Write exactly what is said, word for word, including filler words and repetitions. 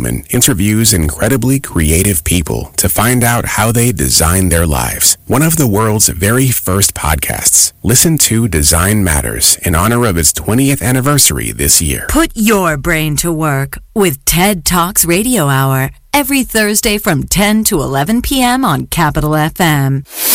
Woman interviews incredibly creative people to find out how they design their lives. One of the world's very first podcasts. Listen to Design Matters in honor of its twentieth anniversary this year. Put your brain to work with TED Talks Radio Hour every Thursday from ten to eleven p.m. on Capital F M.